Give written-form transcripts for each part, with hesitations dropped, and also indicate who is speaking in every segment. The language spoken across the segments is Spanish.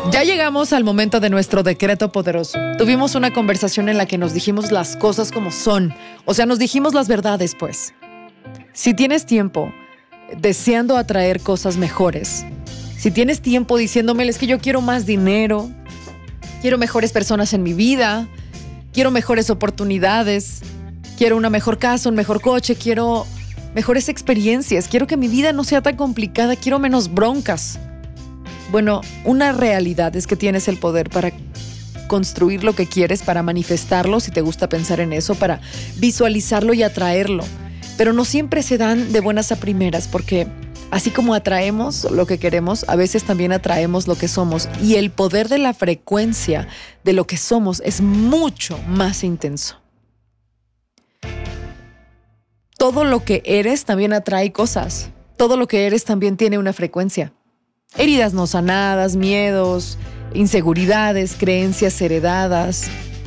Speaker 1: Ya llegamos al momento de nuestro decreto poderoso. Tuvimos una conversación en la que nos dijimos las cosas como son. O sea, nos dijimos las verdades, pues. Si tienes tiempo deseando atraer cosas mejores, si tienes tiempo diciéndome, es que yo quiero más dinero, quiero mejores personas en mi vida, quiero mejores oportunidades, quiero una mejor casa, un mejor coche, quiero mejores experiencias, quiero que mi vida no sea tan complicada, quiero menos broncas. Bueno, una realidad es que tienes el poder para construir lo que quieres, para manifestarlo, si te gusta pensar en eso, para visualizarlo y atraerlo. Pero no siempre se dan de buenas a primeras, porque así como atraemos lo que queremos, a veces también atraemos lo que somos. Y el poder de la frecuencia de lo que somos es mucho más intenso. Todo lo que eres también atrae cosas. Todo lo que eres también tiene una frecuencia. Heridas no sanadas, miedos, inseguridades, creencias heredadas,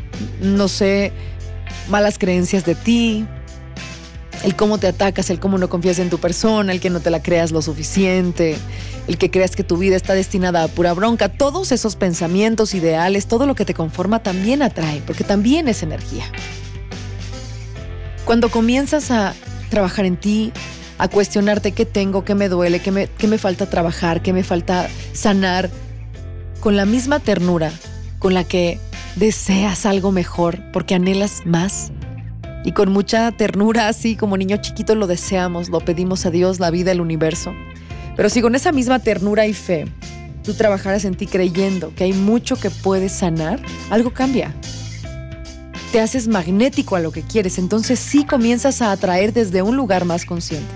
Speaker 1: malas creencias de ti, el cómo te atacas, el cómo no confías en tu persona, el que no te la creas lo suficiente, el que creas que tu vida está destinada a pura bronca. Todos esos pensamientos, ideales, todo lo que te conforma también atrae, porque también es energía. Cuando comienzas a trabajar en ti, a cuestionarte qué tengo, qué me duele, qué me falta trabajar, qué me falta sanar, con la misma ternura con la que deseas algo mejor porque anhelas más, y con mucha ternura, así como niño chiquito lo deseamos, lo pedimos a Dios, la vida, el universo. Pero si con esa misma ternura y fe tú trabajaras en ti creyendo que hay mucho que puedes sanar, algo cambia. Te haces magnético a lo que quieres, entonces sí comienzas a atraer desde un lugar más consciente.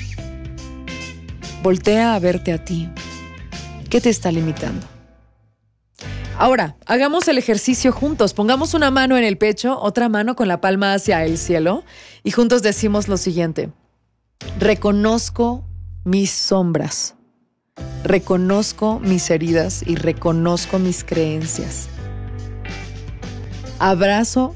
Speaker 1: Voltea a verte a ti. ¿Qué te está limitando? Ahora, hagamos el ejercicio juntos. Pongamos una mano en el pecho, otra mano con la palma hacia el cielo y juntos decimos lo siguiente: reconozco mis sombras, reconozco mis heridas y reconozco mis creencias. Abrazo